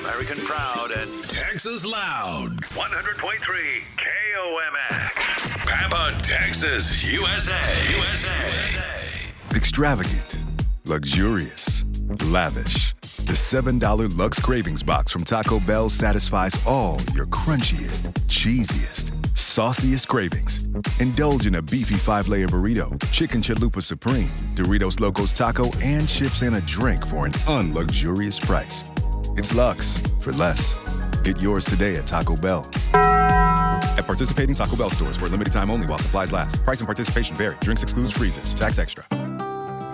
American proud and Texas loud. 100.3 KOMX. Pampa, Texas, USA. Extravagant, luxurious, lavish. The $7 Lux Cravings Box from Taco Bell satisfies all your crunchiest, cheesiest, sauciest cravings. Indulge in a beefy 5-layer burrito, chicken chalupa supreme, Doritos Locos Taco, and chips and a drink for an unluxurious price. It's Lux for less. Get yours today at Taco Bell. At participating Taco Bell stores for a limited time only while supplies last. Price and participation vary. Drinks excludes freezes. Tax extra.